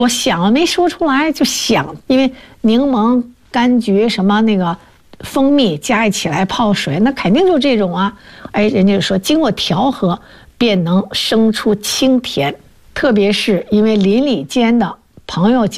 我想了没说出来，就想，因为柠檬、柑橘什么那个蜂蜜加一起来泡水，那肯定就这种啊。哎，人家就说经过调和便能生出清甜，特别是因为邻里间的朋友间。